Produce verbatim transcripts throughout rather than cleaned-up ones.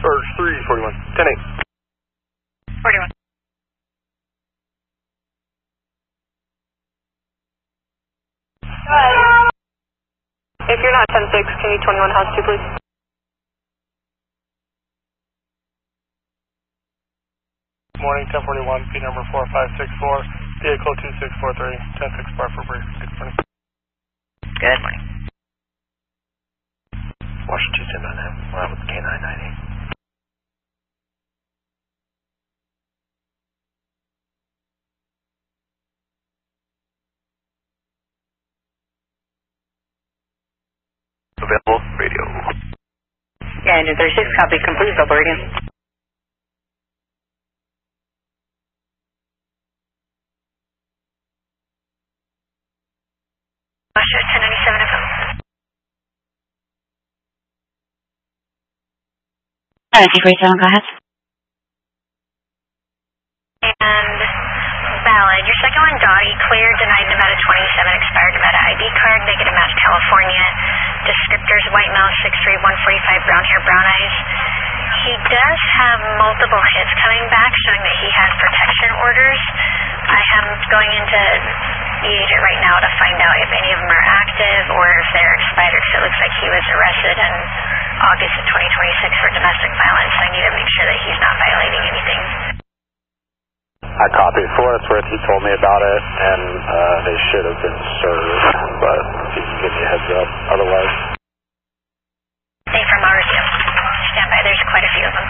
Or three forty-one. ten eight. forty-one. Uh, if you're not ten six, can you twenty-one house two, please? Morning, ten forty-one, P number four five six four, vehicle two six four three, ten six bar for brief. Good morning. Good morning. Washington ten nine nine, we're out with K nine nine eight. Available radio. Yeah, engine thirty-six, copy, complete, available radio. ten ninety-seven F M. Alright, two forty-seven, go ahead. And valid. Your second one, Dottie, cleared, denied Nevada twenty-seven, expired Nevada I D card, negative Mass California. Descriptors, white mouth, six three, one forty-five, brown hair, brown eyes. He does have multiple hits coming back, showing that he has protection orders. I am going into the agent right now to find out if any of them are active or if they're expired, because it looks like he was arrested in August of twenty twenty-six for domestic violence. I need to make sure that he's not violating anything. I copied. For what it's worth, he told me about it, and uh, they should have been served, but if you can give me a heads up, otherwise. Same from ours, yep. Stand by, there's quite a few of them.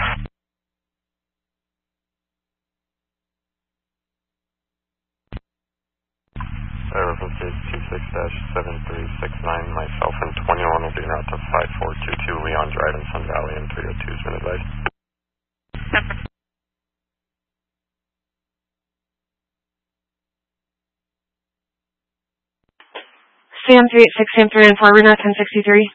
Reference is two six seven three six nine, myself and twenty-one will be out to five four two two Leon Drive in Sun Valley and three oh two's been advised. C M three eight six, C M three nine four, Arena ten sixty-three.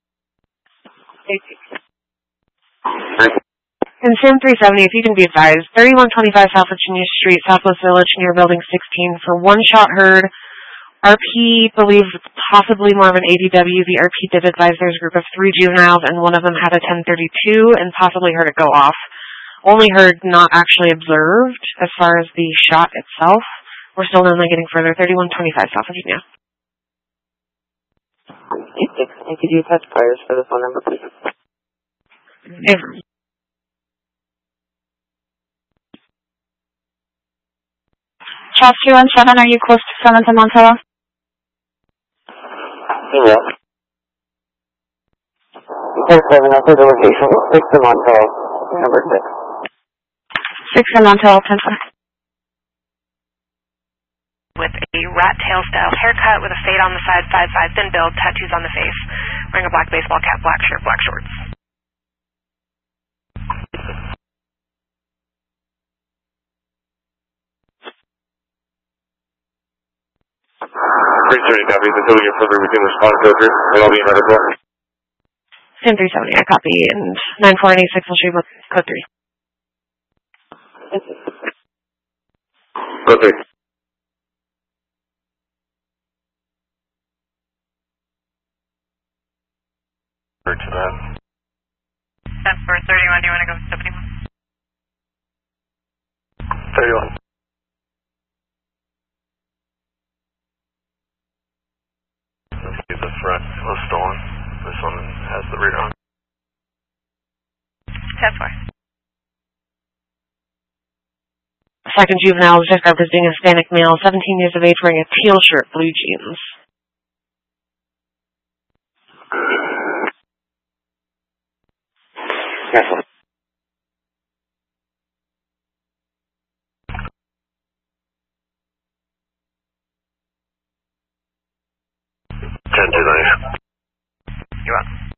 And C M three seventy, if you can be advised, thirty-one twenty-five South Virginia Street, Southwest Village, near Building sixteen, for one shot heard. R P believes it's possibly more of an A D W. The R P did advise there's a group of three juveniles, and one of them had a ten thirty-two and possibly heard it go off. Only heard, not actually observed, as far as the shot itself. We're still only getting further. thirty-one twenty-five South Virginia. And could you touch fires for this phone number, please? If, Charles two one seven, are you close to Summons and Montello? Yeah. ten seven, I'll the location. six in Montello, number six. six in Montello, ten seven. With a rat tail style haircut with a fade on the side, five five, thin build, tattoos on the face, wearing a black baseball cap, black shirt, black shorts. three thirty copies. Until we get further, we can respond to it, and I'll be in another door. C M three seventy, I copy, and nine four eight six will shoot with code three. Code three. To that. ten four thirty-one, do you want to go with seventy-one? thirty-one. Let's see, the front was stolen. This one has the rear on. ten four. Second juvenile was described as being a Hispanic male, seventeen years of age, wearing a teal shirt, blue jeans. Yes. ten to nine. You're welcome.